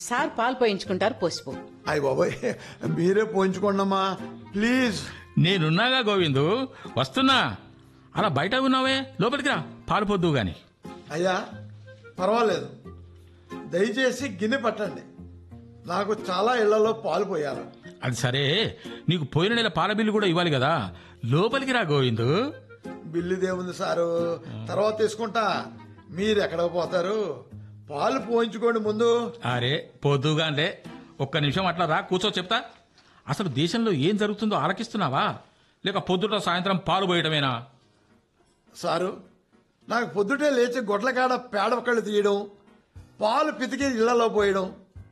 Sir పాలు పోయించుకుంటారు, పోసిపో. అయ్య బాబాయ్, మీరే పోయించుకోండమ్మా ప్లీజ్. నేనున్నాగా గోవిందు, వస్తున్నా. అలా బయట ఉన్నావే, లోపలికి రా, పాలు పొద్దు గాని. అయ్యా పర్వాలేదు, దయచేసి గిన్నె పట్టండి. నాకు చాలా ఇళ్లలో పాలు పోయారు. అది సరే, నీకు పోయిన నెల పాల బిల్లు కూడా ఇవ్వాలి కదా, లోపలికి రా గోవిందు. బిల్లు దేవుంది సారు, తర్వాత తీసుకుంటా. మీరు ఎక్కడికి పోతారు? పాలు పోయించుకోండి ముందు. అరే పొద్దుగా అంటే ఒక్క నిమిషం అట్లా రా, కూర్చో చెప్తా. అసలు దేశంలో ఏం జరుగుతుందో ఆలకిస్తున్నావా, లేక పొద్దుట సాయంత్రం పాలు పోయటమేనా? సారు, నాకు పొద్దుటే లేచి గొడ్లకాడ పేడ ఒక్కళ్ళు తీయడం, పాలు పితికి ఇళ్లలో పోయడం,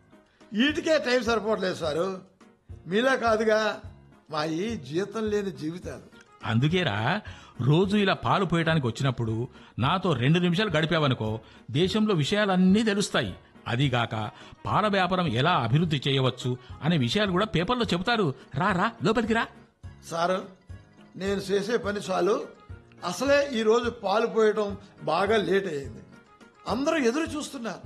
వీటికే టైం సరిపోవట్లేదు సారు. మీలా కాదుగా మా ఈ జీతం లేని జీవితాలు. అందుకేరా రోజు ఇలా పాలు పోయటానికి వచ్చినప్పుడు నాతో 2 నిమిషాలు గడిపావనుకో, దేశంలో విషయాలన్నీ తెలుస్తాయి. అదిగాక పాల వ్యాపారం ఎలా అభివృద్ధి చేయవచ్చు అనే విషయాలు కూడా పేపర్లో చెబుతారు. రా రా, లోపలికి రా. సారు, నేను చేసే పని చాలు. అసలే ఈరోజు పాలు పోయడం బాగా లేట్ అయింది. అందరూ ఎదురు చూస్తున్నారు.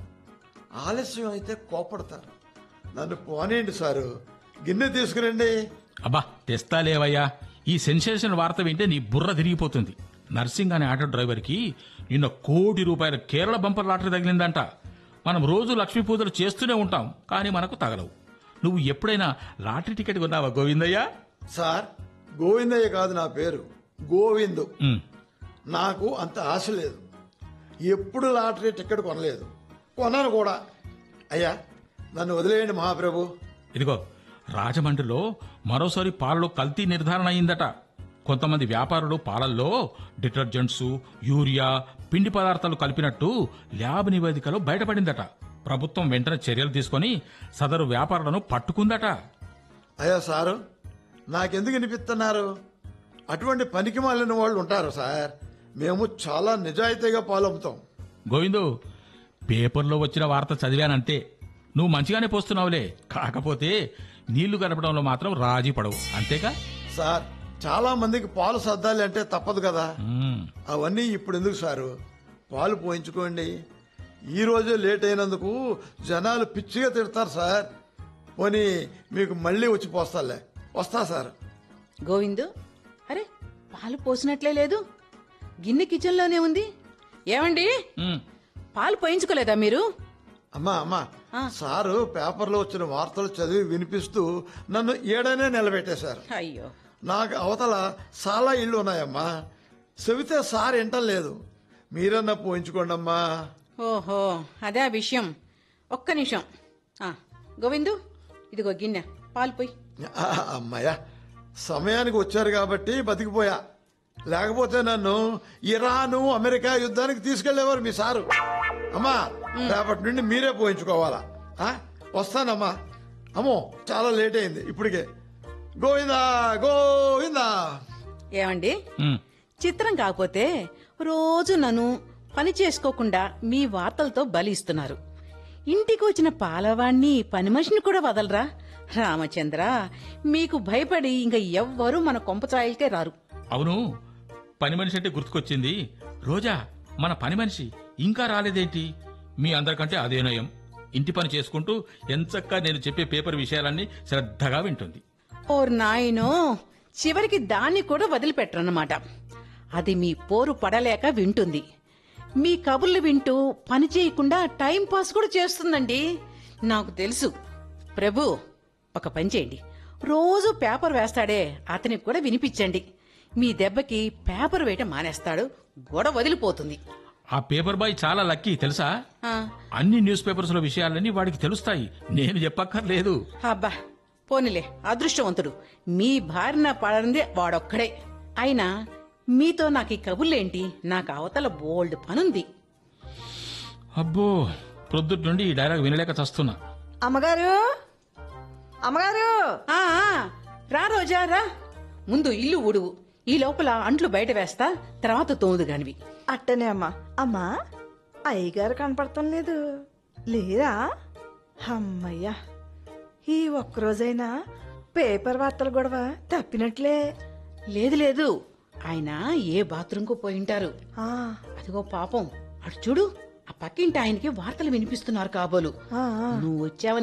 ఆలస్యం అయితే కోపడతారు. నన్ను పోనీయండి సారు, గిన్నె తీసుకురండి. అబ్బా తెస్తాలేవయ్యా, ఈ సెన్సేషన్ వార్త వింటే నీ బుర్ర తిరిగిపోతుంది. నర్సింగ్ అనే ఆటో డ్రైవర్కి నిన్న ₹1 కోటి కేరళ బంపర్ లాటరీ తగిలిందంట. మనం రోజు లక్ష్మీ పూజలు చేస్తూనే ఉంటాం, కానీ మనకు తగలవు. నువ్వు ఎప్పుడైనా lottery ticket కొన్నావా Govindaiah? Sir, Govindaiah కాదు నా పేరు, గోవిందు. ఉమ్, నాకు అంత ఆశ లేదు. ఎప్పుడు లాటరీ టికెట్ కొనలేదు, కొనను కూడా. అయ్యా నన్ను వదిలేయండి మహాప్రభు. ఇదిగో రాజమండ్రిలో మరోసారి పాలలో కల్తీ నిర్ధారణ అయిందట. కొంతమంది వ్యాపారులు పాలల్లో డిటర్జెంట్స్, యూరియా, పిండి పదార్థాలు కలిపినట్టు ల్యాబ్ నివేదికలో బయటపడిందట. ప్రభుత్వం వెంటనే చర్యలు తీసుకుని సదరు వ్యాపారులను పట్టుకుందట. అయ్యా సారు, నాకెందుకు వినిపిస్తున్నారు? అటువంటి పనికి మాలిన వాళ్ళు ఉంటారు సార్. మేము చాలా నిజాయితీగా పాలు అమ్ముతాం. గోవిందు, పేపర్లో వచ్చిన వార్త చదివానంతే. నువ్వు మంచిగానే పోస్తున్నావులే, కాకపోతే నీళ్లు గడపడంలో మాత్రం రాజీ పడవు, అంతేగా? సార్, చాలా మందికి పాలు సర్దాలి అంటే తప్పదు కదా. ఉమ్, అవన్నీ ఇప్పుడు ఎందుకు సారు? పాలు పోయించుకోండి. ఈ రోజే లేట్ అయినందుకు జనాలు పిచ్చిగా తిడతారు సార్. పోనీ మీకు మళ్ళీ వచ్చి పోస్తాలే. వస్తా సార్. గోవిందు, అరే పాలు పోసినట్లే లేదు, గిన్నె కిచెన్లోనే ఉంది. ఏమండి, ఉమ్. పాలు పోయించుకోలేదా మీరు? అమ్మా సారు పేపర్లో వచ్చిన వార్తలు చదివి వినిపిస్తూ నన్ను ఏడనే నిలబెట్టేశారు. అయ్యో, నాకు అవతల చాలా ఇళ్ళు ఉన్నాయమ్మా. చెబితే సార్ వింటలేదు. మీరన్నా పోయించుకోండి అమ్మా. ఓహో అదే ఆ విషయం. ఒక్క నిమిషం. గోవిందు, ఇదిగో గిన్నె, పాలు పోయి. అమ్మాయ్యా, సమయానికి వచ్చారు కాబట్టి బతికిపోయా. లేకపోతే నన్ను ఇరాను, అమెరికా యుద్ధానికి తీసుకెళ్లేవారు మీ సారు. అమ్మా, రేపటి నుండి మీరే పోయించుకోవాలా? వస్తానమ్మా. అమ్మో, చాలా లేట్ అయింది ఇప్పటికే. గోవిందా గోవిందా. ఏమండి, ఉమ్. చిత్రం కాకపోతే రోజు నన్ను పని చేసుకోకుండా మీ వార్తలతో బలిస్తున్నారు. ఇంటికి వచ్చిన పాలవాణ్ణి, పని మనిషిని కూడా వదలరా? రామచంద్ర, మీకు భయపడి ఇంకా ఎవ్వరూ మన కొంపచాయలకే రారు. అవును, పని మనిషి అంటే గుర్తుకొచ్చింది. రోజా, మన పని మనిషి ఇంకా రాలేదేంటి? మీ అందరికంటే అదే నయం. ఇంటి పని చేసుకుంటూ ఎంచక్కా నేను చెప్పే పేపర్ విషయాలన్నీ శ్రద్ధగా వింటుంది. ఓర్ నాయనో, చివరికి దాన్ని కూడా వదిలిపెట్టరన్నమాట. అది మీ పోరు పడలేక వింటుంది. మీ కబుర్లు వింటూ పని చేయకుండా టైం పాస్ కూడా చేస్తుందండి. నాకు తెలుసు. ప్రభు, ఒక పని చేయండి, రోజు పేపర్ వేస్తాడే అతనికి కూడా వినిపించండి. మీ దెబ్బకి పేపర్ వేయటం మానేస్తాడు, గొడవ వదిలిపోతుంది. ఆ పేపర్ బాయ్ చాలా లక్కీ తెలుసా? అన్ని న్యూస్ పేపర్స్ లో విషయాలన్నీ వాడికి తెలుస్తాయి, నేను చెప్పక్కర్లేదు. అబ్బా పోనిలే, అదృష్టవంతుడు. మీ భార్యన పడింది వాడొక్కడే. అయినా మీతో నాకు ఈ కబుర్లేంటి? నాకు అవతల బోల్డ్ పనుంది. అబ్బో, ప్రొద్దుటి నుండి ఈ డైలాగ్ వినలేక చస్తున్నా. అమ్మగారు, అమ్మగారు, ఆ రా రోజా రా. ముందు ఇల్లు ఊడువు, ఈ లోపల అంట్లు బయట వేస్తా, తర్వాత తోముదు గానివి. అట్టనే అమ్మా. అమ్మా, అయ్యగారు కనపడటం లేదు, లేరా? అమ్మయ్యా, ఈ ఒక్కరోజైనా పేపర్ వార్తల గొడవ తప్పినట్లే. లేదు లేదు, ఆయన ఏ బాత్రూంకు పోయింటారు. ఆ అదిగో పాపం, అటు చూడు. ఆ పక్కింటి ఆయనకి వార్తలు వినిపిస్తున్నారు కాబోలు ఆ, ఆ. నువ్వు వచ్చావని